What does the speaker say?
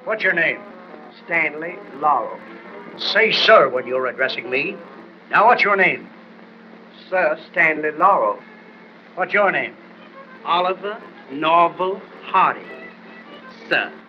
What's your name? Stanley Laurel. Say sir when you're addressing me. Now, what's your name? Sir Stanley Laurel. What's your name? Oliver Norval Hardy. Sir.